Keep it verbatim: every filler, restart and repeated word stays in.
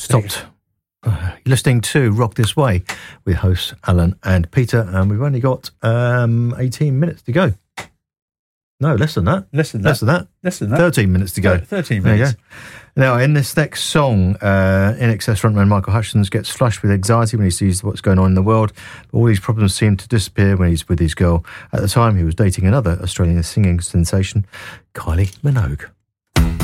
stopped. Uh, you're listening to Rock This Way with hosts Alan and Peter, and we've only got um, eighteen minutes to go. No, less than that. Less than that. Less than that. Less than that. thirteen minutes to go. thirteen minutes. There you go. Now, in this next song, uh, In Excess frontman Michael Hutchence gets flushed with anxiety when he sees what's going on in the world. But all these problems seem to disappear when he's with his girl. At the time, he was dating another Australian singing sensation, Kylie Minogue.